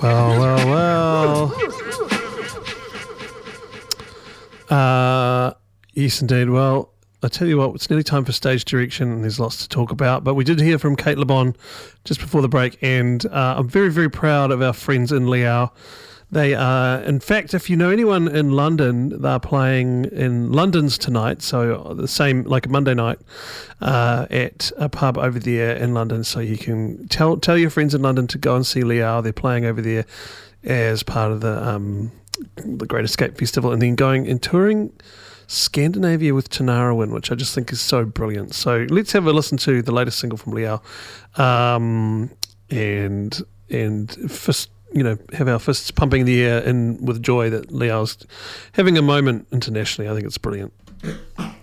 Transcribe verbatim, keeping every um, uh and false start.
Well, well, well. Uh, yes, indeed. Well, I tell you what, it's nearly time for stage direction, and there's lots to talk about. But we did hear from Kate Le Bon just before the break, and uh, I'm very, very proud of our friends in Liao. They are, in fact, if you know anyone in London, they're playing in London's tonight, so the same, like a Monday night, uh, at a pub over there in London. So you can tell tell your friends in London to go and see Liao. They're playing over there as part of the um, the Great Escape Festival, and then going and touring Scandinavia with Tinariwen, which I just think is so brilliant. So let's have a listen to the latest single from Liao, um, and and fist, you know, have our fists pumping in the air in with joy that Liao's having a moment internationally. I think it's brilliant.